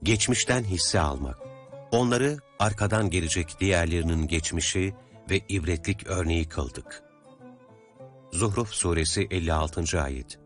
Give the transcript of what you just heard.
Geçmişten hisse almak. Onları arkadan gelecek diğerlerinin geçmişi ve ibretlik örneği kıldık. Zuhruf Suresi 56. Ayet.